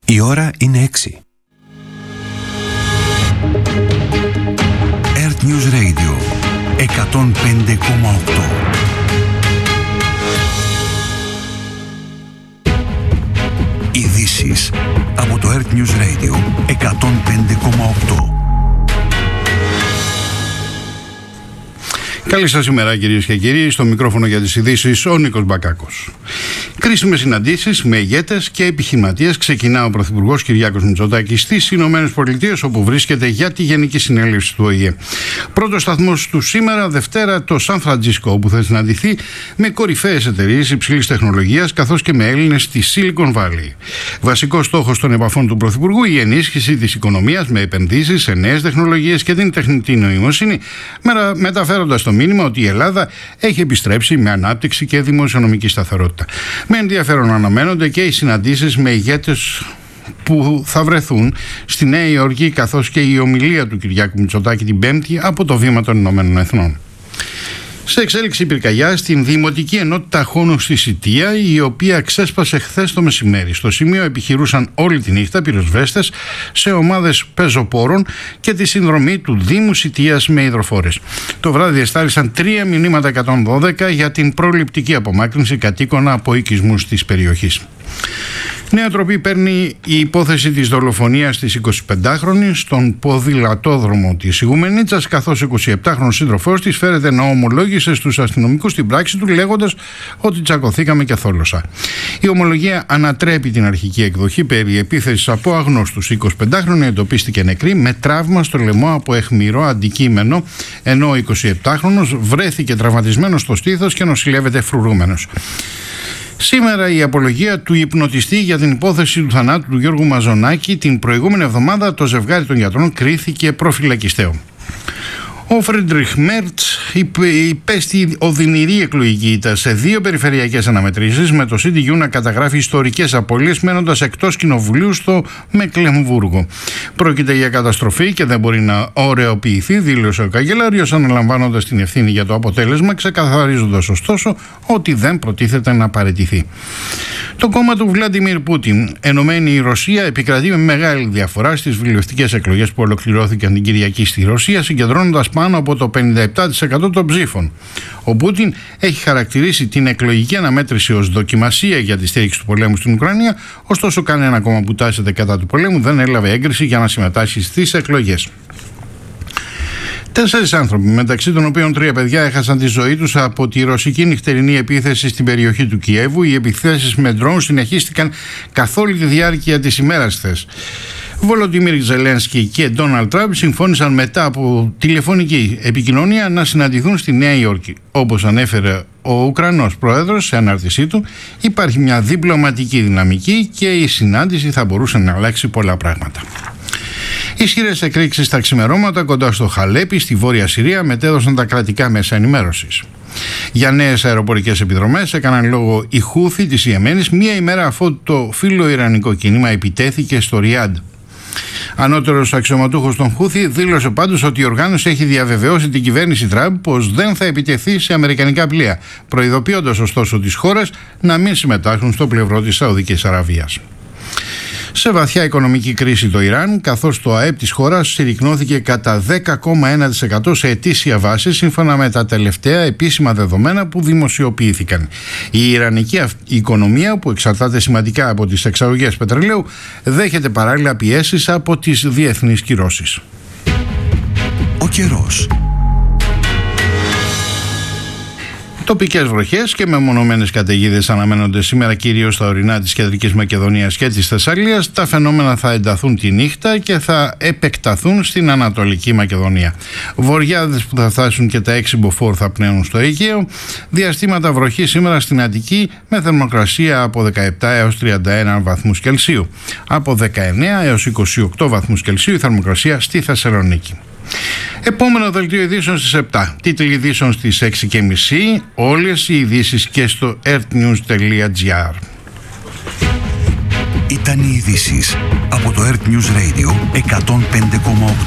Η ώρα είναι 6. Earth News Radio 105,8. Ειδήσεις από το Earth News Radio 105,8. Καλή σας ημέρα, κυρίες και κύριοι. Στο μικρόφωνο για τις ειδήσεις ο Νίκος Μπακάκος. Κρίσιμες συναντήσεις με ηγέτες και επιχειρηματίες ξεκινά ο Πρωθυπουργός Κυριάκος Μητσοτάκης στις Ηνωμένες Πολιτείες, όπου βρίσκεται για τη Γενική Συνέλευση του ΟΗΕ. Πρώτος σταθμός του σήμερα, Δευτέρα, το Σαν Φραντζίσκο, όπου θα συναντηθεί με κορυφαίες εταιρείες υψηλής τεχνολογίας καθώς και με Έλληνες στη Silicon Valley. Βασικός στόχος των επαφών του Πρωθυπουργού η ενίσχυση της οικονομίας με επενδύσεις σε νέες τεχνολογίες και την τεχνητή νοημοσύνη, μεταφέροντας το μήνυμα ότι η Ελλάδα έχει επιστρέψει με ανάπτυξη και δημοσιονομική σταθερότητα. Με ενδιαφέρον αναμένονται και οι συναντήσεις με ηγέτες που θα βρεθούν στη Νέα Υόρκη, καθώς και η ομιλία του Κυριάκου Μητσοτάκη την Πέμπτη από το Βήμα των Ηνωμένων Εθνών. Σε εξέλιξη πυρκαγιά στην Δημοτική Ενότητα Χόνου στη Σιτία, η οποία ξέσπασε χθες το μεσημέρι. Στο σημείο επιχειρούσαν όλη τη νύχτα πυροσβέστες σε ομάδες πεζοπόρων και τη συνδρομή του Δήμου Σιτίας με υδροφόρες. Το βράδυ εστάλησαν 3 μηνύματα 112 για την προληπτική απομάκρυνση κατοίκων από οικισμούς της περιοχής. Νέα τροπή παίρνει η υπόθεση της δολοφονίας της 25χρονης στον ποδηλατόδρομο της Ιγουμενίτσας, καθώς 27χρονος σύντροφός της φέρεται να ομολόγησε στους αστυνομικούς την πράξη του, λέγοντας ότι τσακωθήκαμε και θόλωσα. Η ομολογία ανατρέπει την αρχική εκδοχή περί επίθεσης από αγνώστους. 25χρονη εντοπίστηκε νεκρή με τραύμα στο λαιμό από αιχμηρό αντικείμενο, ενώ ο 27χρονος βρέθηκε τραυματισμένος στο στήθος και νοσηλεύεται φρουρούμενος. Σήμερα η απολογία του υπνοτιστή για την υπόθεση του θανάτου του Γιώργου Μαζονάκη. Την προηγούμενη εβδομάδα το ζευγάρι των γιατρών κρίθηκε προφυλακιστέο. Ο Φρίντριχ Μέρτς υπέστη οδυνηρή εκλογική ήττα σε 2 περιφερειακές αναμετρήσεις, με το CDU να καταγράφει ιστορικές απώλειες μένοντας εκτός κοινοβουλίου στο Μεκλεμβούργο. Πρόκειται για καταστροφή και δεν μπορεί να ωρεοποιηθεί, δήλωσε ο καγκελάριος, αναλαμβάνοντας την ευθύνη για το αποτέλεσμα, ξεκαθαρίζοντας ωστόσο ότι δεν προτίθεται να παραιτηθεί. Το κόμμα του Βλάντιμιρ Πούτιν, Ενωμένη η Ρωσία, επικρατεί με μεγάλη διαφορά στις βουλευτικές εκλογές που ολοκληρώθηκαν την Κυριακή στη Ρωσία, συγκεντρώνοντας πάνω από το 57% των ψήφων. Ο Πούτιν έχει χαρακτηρίσει την εκλογική αναμέτρηση ως δοκιμασία για τη στήριξη του πολέμου στην Ουκρανία, ωστόσο κανένα κόμμα που τάσσεται κατά του πολέμου δεν έλαβε έγκριση για να συμμετάσχει στις εκλογές. 4 άνθρωποι, μεταξύ των οποίων 3 παιδιά, έχασαν τη ζωή τους από τη ρωσική νυχτερινή επίθεση στην περιοχή του Κιέβου. Οι επιθέσεις με ντρόουν συνεχίστηκαν καθ' όλη τη διάρκεια της ημέρας χθες. Βολοντιμίρ Ζελένσκι και Ντόναλντ Τραμπ συμφώνησαν μετά από τηλεφωνική επικοινωνία να συναντηθούν στη Νέα Υόρκη. Όπως ανέφερε ο Ουκρανός πρόεδρος σε ανάρτησή του, υπάρχει μια διπλωματική δυναμική και η συνάντηση θα μπορούσε να αλλάξει πολλά πράγματα. Ισχυρές εκρήξεις στα ξημερώματα κοντά στο Χαλέπι, στη Βόρεια Συρία, μετέδωσαν τα κρατικά μέσα ενημέρωσης. Για νέες αεροπορικές επιδρομές έκαναν λόγο οι Χούθι της Ιεμένης, μία ημέρα αφού το φιλοϊρανικό κίνημα επιτέθηκε στο Ριάντ. Ανώτερος αξιωματούχος των Χούθι δήλωσε πάντως ότι η οργάνωση έχει διαβεβαιώσει την κυβέρνηση Τραμπ πως δεν θα επιτεθεί σε αμερικανικά πλοία, προειδοποιώντας ωστόσο τις χώρες να μην συμμετάσχουν στο πλευρό της Σαουδικής Αραβίας. Σε βαθιά οικονομική κρίση το Ιράν, καθώς το ΑΕΠ της χώρας συρρικνώθηκε κατά 10,1% σε ετήσια βάση, σύμφωνα με τα τελευταία επίσημα δεδομένα που δημοσιοποιήθηκαν. Η ιρανική οικονομία, που εξαρτάται σημαντικά από τις εξαγωγές πετρελαίου, δέχεται παράλληλα πιέσεις από τις διεθνείς κυρώσεις. Ο καιρός. Τοπικές βροχές και μεμονωμένες καταιγίδες αναμένονται σήμερα κυρίως στα ορεινά της Κεντρικής Μακεδονίας και της Θεσσαλίας. Τα φαινόμενα θα ενταθούν τη νύχτα και θα επεκταθούν στην Ανατολική Μακεδονία. Βοριάδες που θα φτάσουν και τα 6 μποφόρ θα πνέουν στο Αιγαίο. Διαστήματα βροχή σήμερα στην Αττική με θερμοκρασία από 17 έως 31 βαθμούς Κελσίου. Από 19 έως 28 βαθμούς Κελσίου η θερμοκρασία στη Θεσσαλονίκη. Επόμενο δελτίο ειδήσεων στις 7. Τίτλοι ειδήσεων στις 6:30. Όλες οι ειδήσεις και στο earthnews.gr. Ήταν οι ειδήσεις από το Earth News Radio 105,8.